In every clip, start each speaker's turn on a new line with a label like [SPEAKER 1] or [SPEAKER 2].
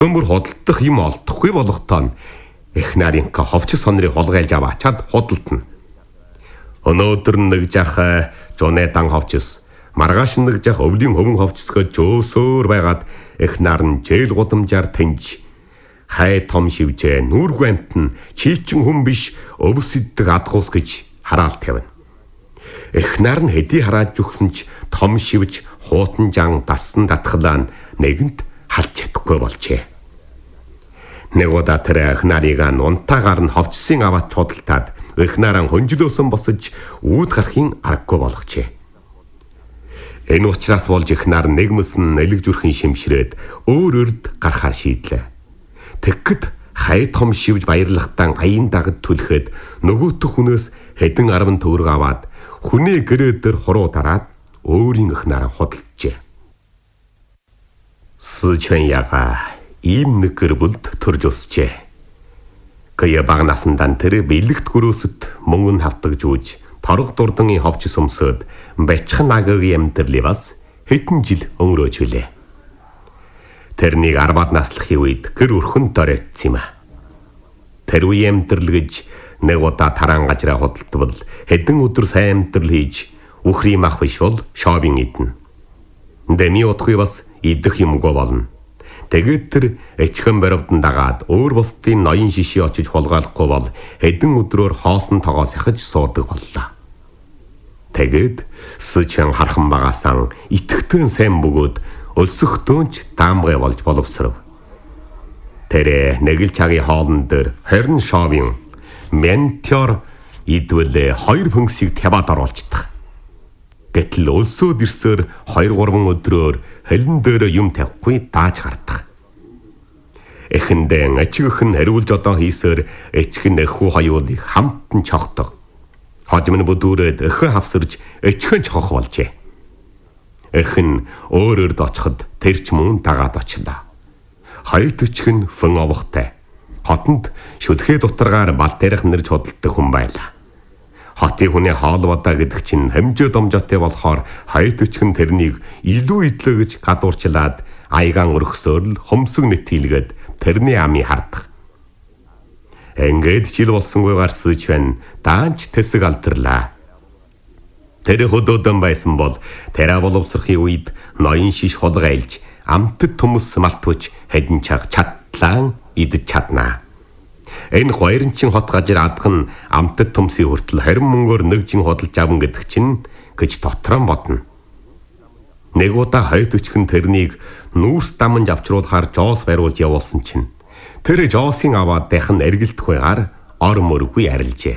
[SPEAKER 1] Өмөр худалдах юм олдохгүй болохтой нь их нарынхаа ховчс сонрыг холгайлж аваачаад худалдана. Өнөөдөр нэг жах жуны дан ховчс, маргааш нэг жах өвлийн хөвөн ховчсгод жөөсөөр байгаад их нар нь жээл гудамжаар таньж хай том шивжээ нүүргүй амт нь чийчин хүн биш өвс иддэг адгуус гэж хараал тавина. Их нар нь хэдий харааж зүгсэн ч том шивж хуутан жан дассан татхлаа нэгэнт халж чадахгүй болжээ. Нэг удаа тэр их нарыг унтаагаар нь ховчсын аваад чудалтаад их нараа хөнжлөөсөн босож үүд гарахын аргагүй болгочээ. Энэ учраас болж их нар нэгмсэн элэг зүрхэн шимшрээд өөр өрд гарахаар шийдлээ. Тэгэхэд хай том шивж баярлахтан аян дагад түлхэд нөгөөтөх хүнээс хэдэн 10 төгрөг аваад хүнээ гэрээ дээр хуруу дараад өөрийн их нараа худалджээ. Сычвэн яга ийм нэг гэр бүлд төрж өсчээ. Кая баг насандан тэр бэлэгт гөрөөсөд мөнгө хавтагж үүж торог дурданы ховч сүмсөд бачхан агагийн амьдралыг бас хэдэн жил өнгөрөөж билээ. Тэрнийг 10-аад наслахын үед гэр өрхөнд дөрөөцсөн юм а. Тэр үеийн амьдрал гэж нэг удаа таран гажраа худалдвал хэдэн өдөр сайн амьдрал хийж үхрийн мах биш бол шопинг идэнэ. Дэми утгыг бас идэх юмгүй болно. Тэгээд тэр эчхэн баривдан дагаад өөр бусдын ноён шишээ очиж хулгайлахгүй бол хэдэн өдрөөр хоосон тогоо сахиж суудаг боллоо. Тэгээд Сычвэн хархан багаасан итгэвчэн сайн бөгөөд өлсөхтөөнч даамгай болж боловсров. Тэр нэг л цагийн хоолн дээр 20 шовын ментор идвэл 2 функцийг таваад оруулцдаг. Гэтэл өлсөөд ирсээр 2-3 өдрөөр хэлэн дээр юм тавихгүй дааж гардах. Эхэндээ ачигх нь хариулж одоо хийсээр эчхэн эхүү хоёулыг хамтан чогтог. Хожим нь бүдүүрээд эхэ хавсарж эчхэн чохох болжээ. Эхэн өөрөөрд очиход тэрч мөн дагаад очлаа. Хоёрт эчхэн фэн овохтой. Хотонд шүлхээ дутаргаар бал дээрх нэрж худалдаг хүн байлаа. Хотын хүний хоолводаа гэдэг чинь хэмжээ домжоотой болохоор хоёрт эчхэн тэрнийг илүү идлээ гэж гадуурчлаад аягаан өргөсөөр л хомсог нэт хийлгээд тэрний амийг хардах. Ингээд жил болсонгүйгээр Сычвэн даанч тэсэг алдарлаа. Тэр хөдөөдөн байсан бол тэрэ боловсрохын үед ноён шиш хулгайлж амтд төмөс малтвч хэдэн чаг чадлаан идэж чаднаа. Энэ хоёрынчин хот гажир адган амтд төмсийн хүртэл 20 мөнгөөр нэг жин худалж аван гэдэг чинь гэж дотроо бодно. Нэг удаа хоёрт өчгөн тэрнийг нүүрс дамж авчруулахаар жоос бариулж явуулсан чинь тэр жоосыг аваад дахин эргэлдэхүйгээр ор мөргүй арилжээ.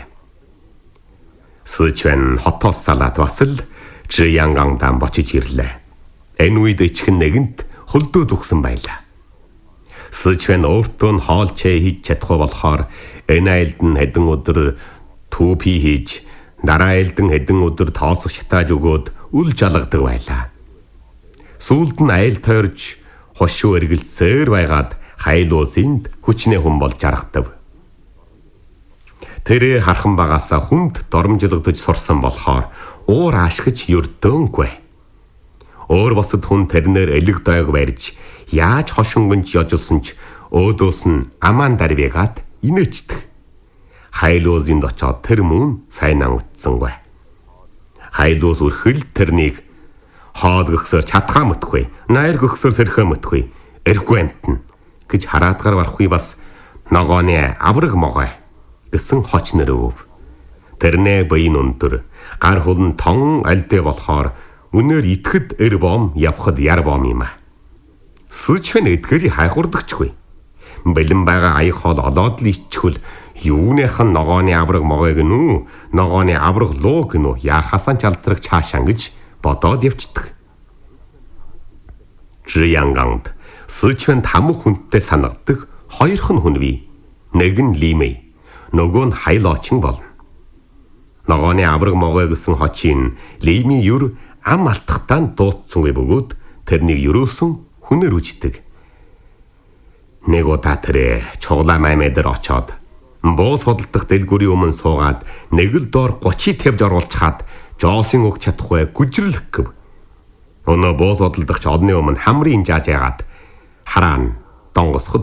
[SPEAKER 1] Сычвэн хотоос салаад бас л Жиянгандан бочиж ирлээ. Энэ үед эчхэн нэгэнт хөлдөөд өгсөн байлаа. Сычвэн өөртөө нь хоолчээ хийж чадахгүй болохоор энэ айлд нь хэдэн өдөр түүпи хийж, дараа айлдан хэдэн өдөр тоосох шатааж өгөөд үл жалгадаг байлаа. Сүүлд нь айл тойрж хошуу эргэлцээр байгаад хайлуусынд хүчнээ хүн болж жаргатав. Тэр хархан багаасаа хүнд доромжилгодож сурсан болохоор уур аашгич юрдөөнгүй. Өөр босод хүн тэрнэр элэг дойг барьж яаж хошингонч ёжулсан ч өөдөөс нь амаан дарвигаад инээчдэг. Хайлуусынд очоод тэр мөн сайнаа утсангүй. Хайлуус өрхөл тэрнийг хоол гөхсөөр чадхаа мөтгүй, найр гөхсөөр сэрхээ мөтгүй, эргүй амтна гэж хараадгаар барахгүй бас ногооны авраг могой гэсэн хоч нэр өв. Тэрнээ баян өндөр гар хулн тон альдээ болохоор үнээр итгэхэд эр бом явхад яр бом юм а. Сычвэн эдгэрийг хайхурдагчгүй. Бэлэн байгаа аяг хоол олоод л иччихвэл юуныхан ногооны авраг могой гэнүү, ногооны авраг луу гэнүү яхасан ч алдраг чаашаан гэж бодоод явцдаг. Жиянганд Сычвэн тамх хүнтэй санагдаг хоёрхан хүн бий. Нэг нь Лимэй, нөгөө нь Хайлоочин болно. Ногооны авраг могой гэсэн хочийн Лимэй юр ам алтхтаан дуудсангүй бөгөөд тэрнийг ерөөсөн хүнээр үждэг. Нэг удаа тэр чуглаа маймаа дээр очоод буус худалдах дэлгүүрийн өмнө суугаад нэг л доор 30 тавьж оруулчихад жоосын өг чадахгүй гүжрэлх гэв. Өнөө буус худалдагч одны өмнө хамрын зааж яагаад хараана донгосоход